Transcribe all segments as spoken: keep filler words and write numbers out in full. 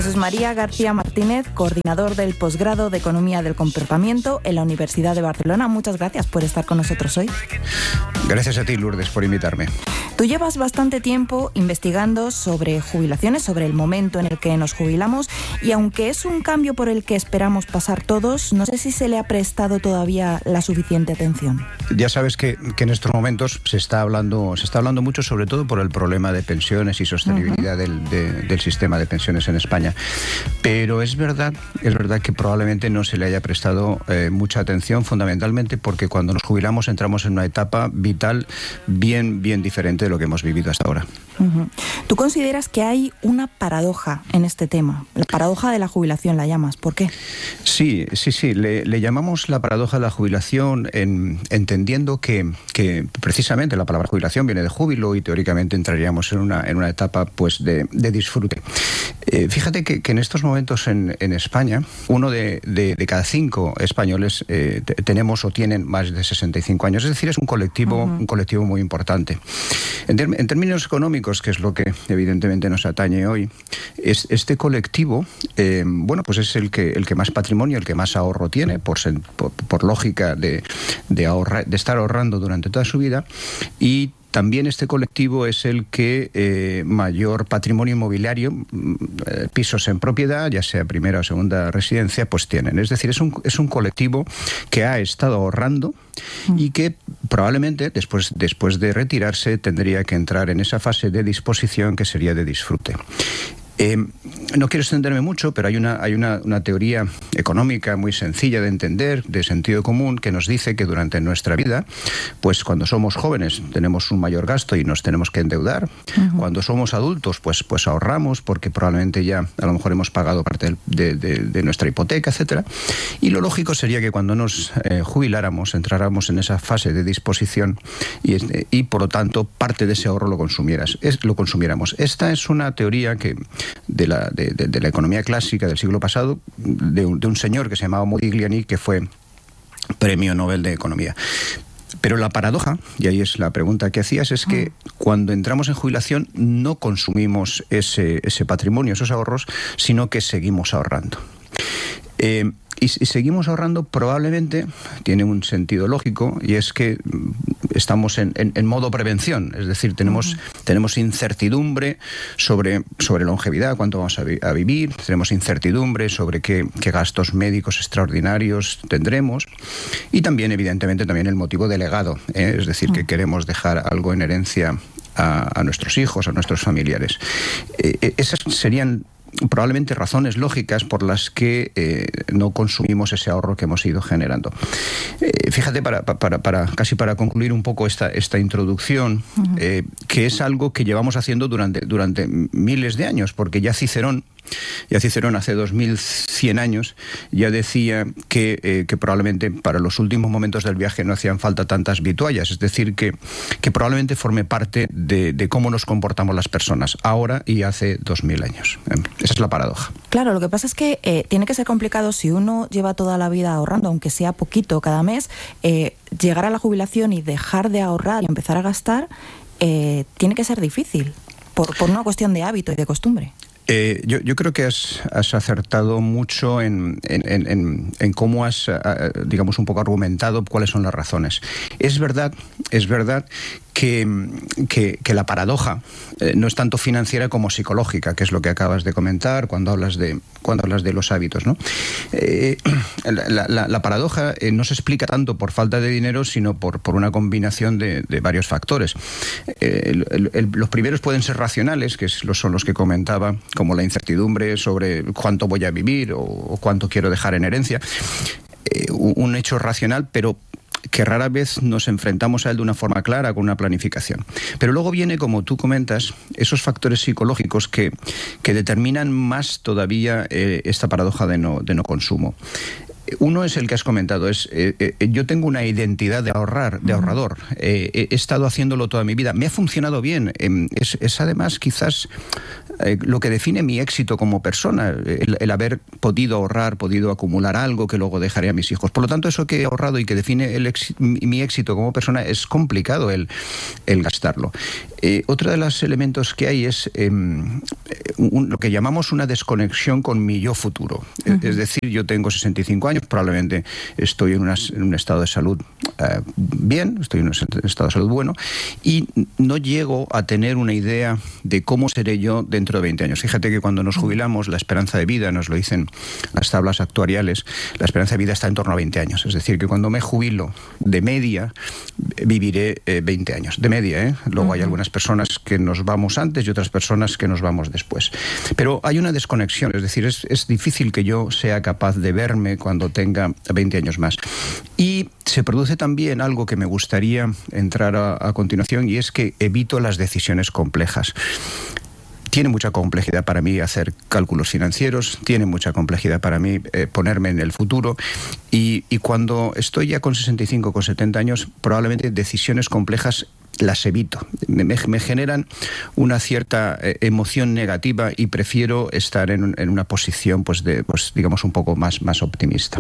Jesús María García Martínez, coordinador del posgrado de Economía del Comportamiento en la Universidad de Barcelona. Muchas gracias por estar con nosotros hoy. Gracias a ti, Lourdes, por invitarme. Tú llevas bastante tiempo investigando sobre jubilaciones, sobre el momento en el que nos jubilamos, y aunque es un cambio por el que esperamos pasar todos, no sé si se le ha prestado todavía la suficiente atención. Ya sabes que, que en estos momentos se está hablando se está hablando mucho, sobre todo por el problema de pensiones y sostenibilidad uh-huh. del, de, del sistema de pensiones en España. Pero es verdad, es verdad que probablemente no se le haya prestado eh, mucha atención, fundamentalmente porque cuando nos jubilamos entramos en una etapa vital bien, bien diferente de lo que hemos vivido hasta ahora. Uh-huh. ¿Tú consideras que hay una paradoja en este tema? La paradoja de la jubilación la llamas. ¿Por qué? Sí, sí, sí. Le, le llamamos la paradoja de la jubilación en, entendiendo que, que precisamente la palabra jubilación viene de júbilo y teóricamente entraríamos en una, en una etapa pues de, de disfrute. Eh, fíjate que, que en estos momentos en, en España, uno de, de, de cada cinco españoles eh, t- tenemos o tienen más de sesenta y cinco años. Es decir, es un colectivo, uh-huh. un colectivo muy importante. En, ter- en términos económicos, que es lo que evidentemente nos atañe hoy, es, este colectivo, eh, bueno, pues es el que, el que más patrimonio, el que más ahorro tiene, por, sen- por, por lógica de, de, ahorrar, de estar ahorrando durante toda su vida, y también este colectivo es el que eh, mayor patrimonio inmobiliario, eh, pisos en propiedad, ya sea primera o segunda residencia, pues tienen. Es decir, es un, es un colectivo que ha estado ahorrando y que probablemente después, después de retirarse tendría que entrar en esa fase de disposición que sería de disfrute. Eh, no quiero extenderme mucho, pero hay una, hay una, una teoría económica muy sencilla de entender, de sentido común, que nos dice que durante nuestra vida, pues cuando somos jóvenes tenemos un mayor gasto y nos tenemos que endeudar. Uh-huh. Cuando somos adultos, pues, pues ahorramos porque probablemente ya a lo mejor hemos pagado parte de, de, de nuestra hipoteca, etcétera. Y lo lógico sería que cuando nos eh, jubiláramos, entráramos en esa fase de disposición y, y por lo tanto parte de ese ahorro lo consumieras, es, lo consumiéramos. Esta es una teoría que de la, de, de, de la economía clásica del siglo pasado, de un, de un señor que se llamaba Modigliani, que fue premio Nobel de Economía. Pero la paradoja, y ahí es la pregunta que hacías, es que cuando entramos en jubilación no consumimos ese, ese patrimonio, esos ahorros, sino que seguimos ahorrando. Eh, y, y seguimos ahorrando probablemente, tiene un sentido lógico, y es que estamos en, en, en modo prevención, es decir, tenemos, uh-huh. tenemos incertidumbre sobre, sobre longevidad, cuánto vamos a, vi- a vivir, tenemos incertidumbre sobre qué, qué gastos médicos extraordinarios tendremos, y también, evidentemente, también el motivo de legado, ¿eh? Es decir, uh-huh. que queremos dejar algo en herencia a, a nuestros hijos, a nuestros familiares. Eh, esas serían probablemente razones lógicas por las que eh, no consumimos ese ahorro que hemos ido generando. Eh, fíjate, para, para, para casi para concluir un poco esta, esta introducción, uh-huh. eh, que es algo que llevamos haciendo durante, durante miles de años, porque ya Cicerón, ya Cicerón hace dos mil cien años ya decía que, eh, que probablemente para los últimos momentos del viaje no hacían falta tantas vituallas, es decir, que, que probablemente forme parte de, de cómo nos comportamos las personas ahora y hace dos mil años. Esa es la paradoja. Claro, lo que pasa es que eh, tiene que ser complicado si uno lleva toda la vida ahorrando, aunque sea poquito cada mes, eh, llegar a la jubilación y dejar de ahorrar y empezar a gastar, eh, tiene que ser difícil, por, por una cuestión de hábito y de costumbre. Eh, yo, yo creo que has, has acertado mucho en, en, en, en cómo has, digamos, un poco argumentado cuáles son las razones. Es verdad, es verdad que, que, que la paradoja eh, no es tanto financiera como psicológica, que es lo que acabas de comentar cuando hablas de, cuando hablas de los hábitos, ¿no? Eh, la, la, la paradoja eh, no se explica tanto por falta de dinero, sino por, por una combinación de, de varios factores. Eh, el, el, el, los primeros pueden ser racionales, que es, son los que comentaba, como la incertidumbre sobre cuánto voy a vivir o, o cuánto quiero dejar en herencia. Eh, un hecho racional, pero que rara vez nos enfrentamos a él de una forma clara, con una planificación. Pero luego viene, como tú comentas, esos factores psicológicos que, que determinan más todavía eh, esta paradoja de no, de no consumo. Uno es el que has comentado, es eh, eh, yo tengo una identidad de ahorrar, de ahorrador. Eh, he estado haciéndolo toda mi vida. Me ha funcionado bien. Eh, es, es además quizás eh, lo que define mi éxito como persona, el, el haber podido ahorrar, podido acumular algo que luego dejaré a mis hijos. Por lo tanto, eso que he ahorrado y que define el ex, mi, mi éxito como persona, es complicado el, el gastarlo. Eh, otro de los elementos que hay es eh, un, lo que llamamos una desconexión con mi yo futuro. Uh-huh. Es decir, yo tengo sesenta y cinco años, probablemente estoy en, una, en un estado de salud eh, bien, estoy en un estado de salud bueno, y no llego a tener una idea de cómo seré yo dentro de veinte años. Fíjate que cuando nos jubilamos, la esperanza de vida, nos lo dicen las tablas actuariales, la esperanza de vida está en torno a veinte años. Es decir, que cuando me jubilo, de media, viviré eh, veinte años. De media, ¿eh? Luego uh-huh. hay algunas personas que nos vamos antes y otras personas que nos vamos después. Pero hay una desconexión, es decir, es, es difícil que yo sea capaz de verme cuando tenga veinte años más. Y se produce también algo que me gustaría entrar a, a continuación, y es que evito las decisiones complejas. Tiene mucha complejidad para mí hacer cálculos financieros, tiene mucha complejidad para mí eh, ponerme en el futuro, y, y cuando estoy ya con sesenta y cinco, con setenta años, probablemente decisiones complejas las evito. Me, me generan una cierta eh, emoción negativa y prefiero estar en, en una posición, pues, de, pues, digamos, un poco más, más optimista.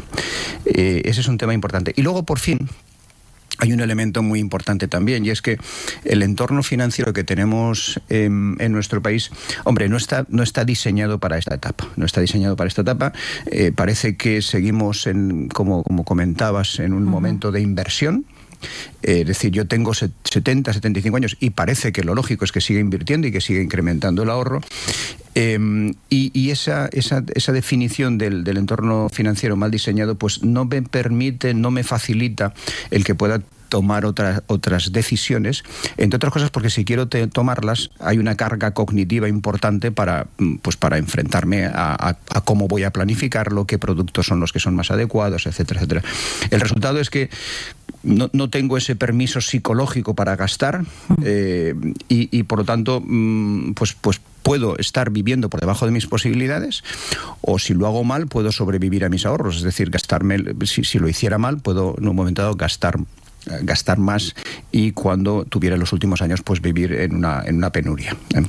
Eh, ese es un tema importante. Y luego, por fin, hay un elemento muy importante también, y es que el entorno financiero que tenemos en, en nuestro país, hombre, no está, no está diseñado para esta etapa. No está diseñado para esta etapa. Eh, parece que seguimos, en, como, como comentabas, en un uh-huh. momento de inversión. Eh, es decir, yo tengo setenta, setenta y cinco años y parece que lo lógico es que siga invirtiendo y que siga incrementando el ahorro. Eh, y y esa, esa, esa definición del, del entorno financiero mal diseñado, pues no me permite, no me facilita el que pueda tomar otras otras decisiones, entre otras cosas porque si quiero te, tomarlas hay una carga cognitiva importante para, pues para enfrentarme a, a, a cómo voy a planificarlo, qué productos son los que son más adecuados, etcétera, etcétera. El resultado es que no, no tengo ese permiso psicológico para gastar eh, y, y por lo tanto pues, pues puedo estar viviendo por debajo de mis posibilidades, o si lo hago mal puedo sobrevivir a mis ahorros, es decir, gastarme, si, si lo hiciera mal puedo en un momento dado gastar gastar más y cuando tuviera los últimos años pues vivir en una, en una penuria. ¿eh?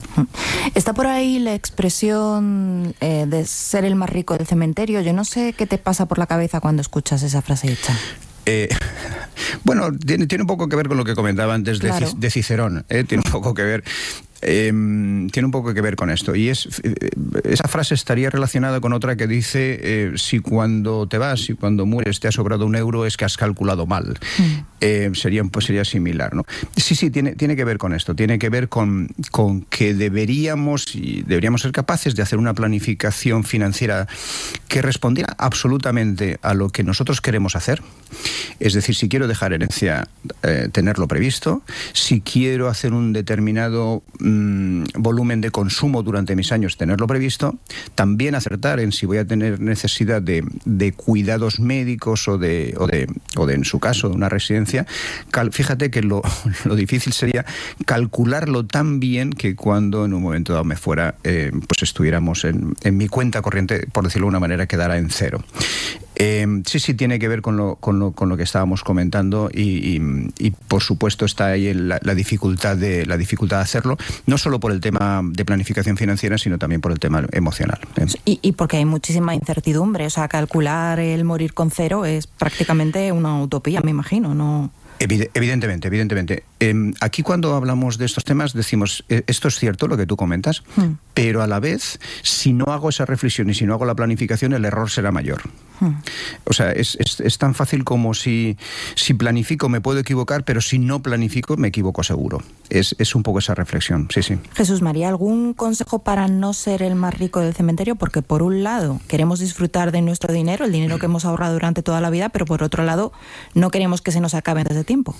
Está por ahí la expresión eh, de ser el más rico del cementerio. Yo no sé qué te pasa por la cabeza cuando escuchas esa frase hecha. Eh, bueno, tiene, tiene un poco que ver con lo que comentaba antes de, claro. de Cicerón, ¿eh? Tiene un poco que ver eh, tiene un poco que ver con esto, y es eh, esa frase estaría relacionada con otra que dice eh, si cuando te vas, si cuando mueres te ha sobrado un euro es que has calculado mal. Mm. eh, sería, pues sería similar, ¿no? Sí, sí, tiene, tiene que ver con esto, tiene que ver con, con que deberíamos y deberíamos ser capaces de hacer una planificación financiera que respondiera absolutamente a lo que nosotros queremos hacer. Es decir, si quiero dejar herencia, eh, tenerlo previsto. Si quiero hacer un determinado mmm, volumen de consumo durante mis años, tenerlo previsto. También acertar en si voy a tener necesidad de, de cuidados médicos o de, o de, o de, en su caso, de una residencia. Cal, fíjate que lo, lo difícil sería calcularlo tan bien que cuando en un momento dado me fuera, eh, pues estuviéramos en, en mi cuenta corriente, por decirlo de una manera, quedara en cero. Eh, sí, sí, tiene que ver con lo, con lo, con lo que estábamos comentando y, y, y por supuesto está ahí la, la, dificultad de, la dificultad de hacerlo, no solo por el tema de planificación financiera, sino también por el tema emocional. ¿eh? Y, y porque hay muchísima incertidumbre, o sea, calcular el morir con cero es prácticamente una utopía, me imagino, ¿no? Evidentemente, evidentemente. Eh, aquí cuando hablamos de estos temas decimos, eh, esto es cierto lo que tú comentas, hmm. pero a la vez, si no hago esa reflexión y si no hago la planificación, el error será mayor. Hmm. O sea, es, es, es tan fácil como si, si planifico me puedo equivocar, pero si no planifico me equivoco seguro. Es, es un poco esa reflexión, sí, sí. Jesús María, ¿algún consejo para no ser el más rico del cementerio? Porque por un lado queremos disfrutar de nuestro dinero, el dinero que hemos ahorrado durante toda la vida, pero por otro lado no queremos que se nos acabe antes de tiempo.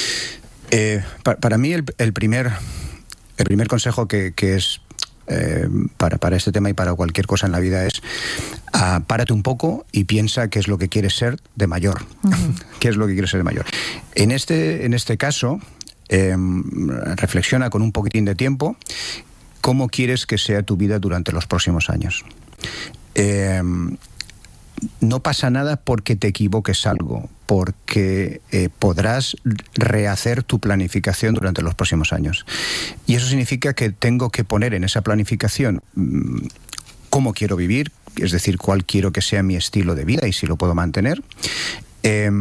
Eh, para, para mí el, el, primer, el primer consejo que, que es eh, para, para este tema y para cualquier cosa en la vida es uh, párate un poco y piensa qué es lo que quieres ser de mayor. Uh-huh. ¿Qué es lo que quieres ser de mayor? En este, en este caso, eh, reflexiona con un poquitín de tiempo cómo quieres que sea tu vida durante los próximos años. Eh, no pasa nada porque te equivoques algo, porque eh, podrás rehacer tu planificación durante los próximos años. Y eso significa que tengo que poner en esa planificación mmm, cómo quiero vivir, es decir, cuál quiero que sea mi estilo de vida y si lo puedo mantener. Eh,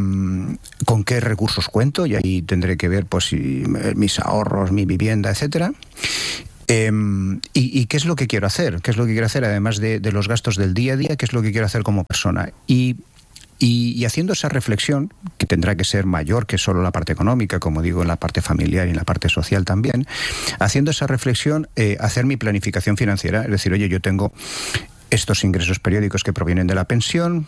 con qué recursos cuento, y ahí tendré que ver pues, si, mis ahorros, mi vivienda, etcétera. Eh, y, y qué es lo que quiero hacer, qué es lo que quiero hacer además de, de los gastos del día a día, qué es lo que quiero hacer como persona. Y, y, y haciendo esa reflexión, que tendrá que ser mayor que solo la parte económica, como digo, en la parte familiar y en la parte social también, haciendo esa reflexión, eh, hacer mi planificación financiera, es decir, oye, yo tengo estos ingresos periódicos que provienen de la pensión,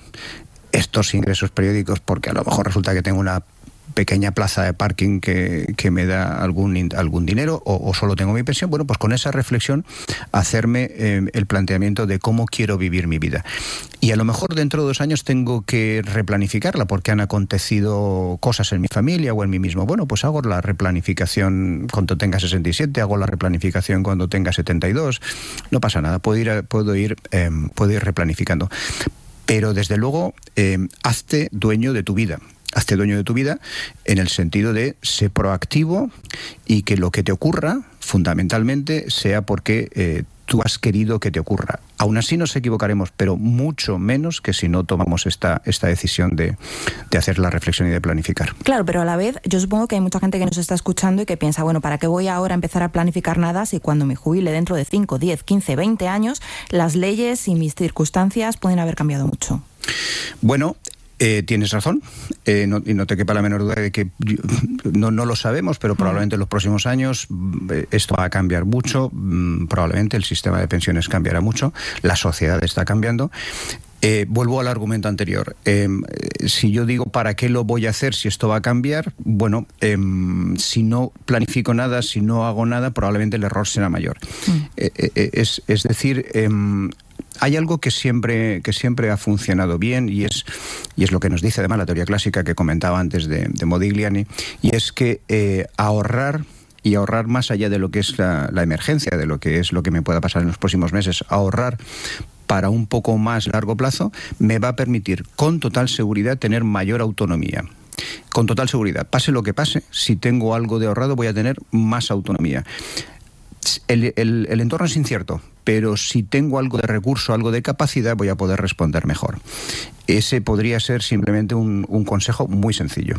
estos ingresos periódicos porque a lo mejor resulta que tengo una pequeña plaza de parking que, que me da algún, algún dinero o, o solo tengo mi pensión. Bueno, pues con esa reflexión hacerme eh, el planteamiento de cómo quiero vivir mi vida. Y a lo mejor dentro de dos años tengo que replanificarla porque han acontecido cosas en mi familia o en mí mismo. Bueno, pues hago la replanificación cuando tenga sesenta y siete, hago la replanificación cuando tenga setenta y dos. No pasa nada, puedo ir, puedo ir, eh, puedo ir replanificando. Pero desde luego, eh, hazte dueño de tu vida. Hazte dueño de tu vida en el sentido de ser proactivo y que lo que te ocurra, fundamentalmente, sea porque eh, tú has querido que te ocurra. Aún así nos equivocaremos, pero mucho menos que si no tomamos esta, esta decisión de, de hacer la reflexión y de planificar. Claro, pero a la vez yo supongo que hay mucha gente que nos está escuchando y que piensa, bueno, ¿para qué voy ahora a empezar a planificar nada si cuando me jubile dentro de cinco, diez, quince, veinte años las leyes y mis circunstancias pueden haber cambiado mucho? Bueno, Eh, tienes razón, eh, no, y no te quepa la menor duda de que yo, no, no lo sabemos, pero probablemente en los próximos años eh, esto va a cambiar mucho, mm, probablemente el sistema de pensiones cambiará mucho, la sociedad está cambiando. Eh, vuelvo al argumento anterior. Eh, si yo digo, ¿para qué lo voy a hacer si esto va a cambiar? Bueno, eh, si no planifico nada, si no hago nada, probablemente el error será mayor. Mm. Eh, eh, es, es decir, eh, hay algo que siempre, que siempre ha funcionado bien y es, y es lo que nos dice además la teoría clásica que comentaba antes de, de Modigliani, y es que eh, ahorrar y ahorrar más allá de lo que es la, la emergencia, de lo que es lo que me pueda pasar en los próximos meses, ahorrar para un poco más largo plazo, me va a permitir con total seguridad tener mayor autonomía. Con total seguridad, pase lo que pase, si tengo algo de ahorrado voy a tener más autonomía. El, el, el entorno es incierto, pero si tengo algo de recurso, algo de capacidad, voy a poder responder mejor. Ese podría ser simplemente un, un consejo muy sencillo.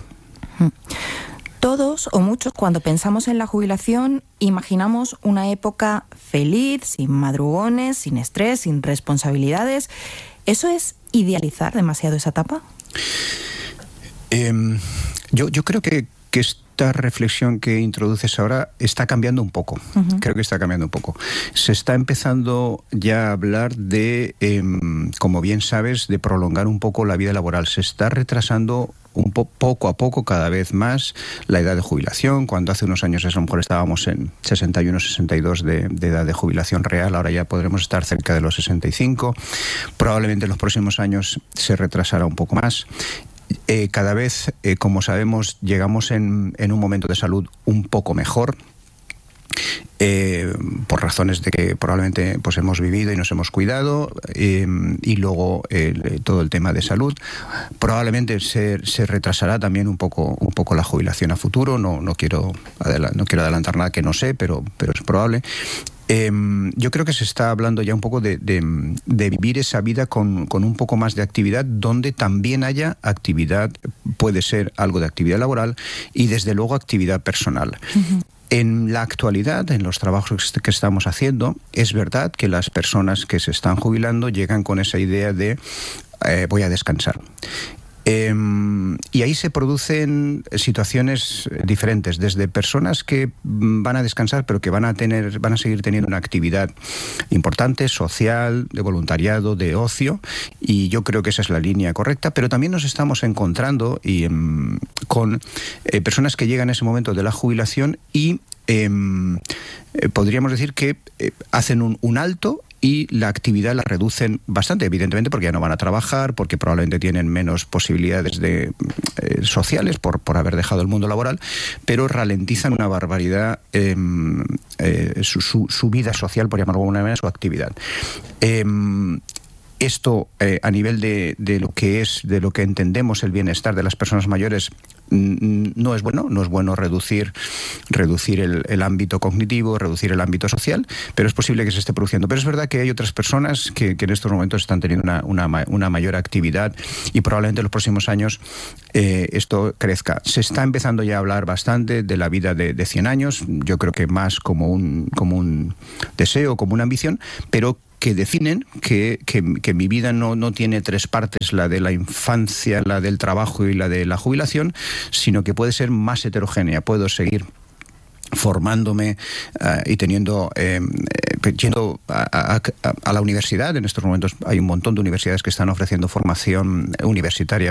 Todos o muchos, cuando pensamos en la jubilación, imaginamos una época feliz, sin madrugones, sin estrés, sin responsabilidades. ¿Eso es idealizar demasiado esa etapa? Eh, yo, yo creo que, que esta reflexión que introduces ahora está cambiando un poco. Uh-huh. Creo que está cambiando un poco. Se está empezando ya a hablar de, eh, como bien sabes, de prolongar un poco la vida laboral. Se está retrasando un po poco a poco, cada vez más, la edad de jubilación. Cuando hace unos años a lo mejor estábamos en sesenta y uno, sesenta y dos de, de edad de jubilación real, ahora ya podremos estar cerca de los sesenta y cinco. Probablemente en los próximos años se retrasará un poco más. Eh, cada vez, eh, como sabemos, llegamos en, en un momento de salud un poco mejor, eh, por razones de que probablemente pues, hemos vivido y nos hemos cuidado, eh, y luego eh, todo el tema de salud. Probablemente se, se retrasará también un poco, un poco la jubilación a futuro. No, no, quiero, no quiero adelantar nada que no sé, pero, pero es probable. Eh, yo creo que se está hablando ya un poco de, de, de vivir esa vida con, con un poco más de actividad, donde también haya actividad, puede ser algo de actividad laboral y desde luego actividad personal. Uh-huh. En la actualidad, en los trabajos que estamos haciendo, es verdad que las personas que se están jubilando llegan con esa idea de eh, voy a descansar. Eh, y ahí se producen situaciones diferentes, desde personas que van a descansar pero que van a tener, van a seguir teniendo una actividad importante, social, de voluntariado, de ocio, y yo creo que esa es la línea correcta, pero también nos estamos encontrando y, eh, con eh, personas que llegan a ese momento de la jubilación y eh, eh, podríamos decir que eh, hacen un, un alto y la actividad la reducen bastante, evidentemente porque ya no van a trabajar, porque probablemente tienen menos posibilidades de, eh, sociales por, por haber dejado el mundo laboral, pero ralentizan una barbaridad eh, eh, su, su, su vida social, por llamarlo de alguna manera, su actividad. Eh, esto eh, a nivel de, de lo que es, de lo que entendemos el bienestar de las personas mayores, no es bueno, no es bueno reducir, reducir el, el ámbito cognitivo, reducir el ámbito social, pero es posible que se esté produciendo. Pero es verdad que hay otras personas que, que en estos momentos están teniendo una, una, una mayor actividad y probablemente en los próximos años eh, esto crezca. Se está empezando ya a hablar bastante de la vida de, de cien años, yo creo que más como un, como un deseo, como una ambición, pero que definen que, que, que mi vida no, no tiene tres partes, la de la infancia, la del trabajo y la de la jubilación, sino que puede ser más heterogénea. Puedo seguir formándome uh, y teniendo eh, yendo a, a, a la universidad. En estos momentos hay un montón de universidades que están ofreciendo formación universitaria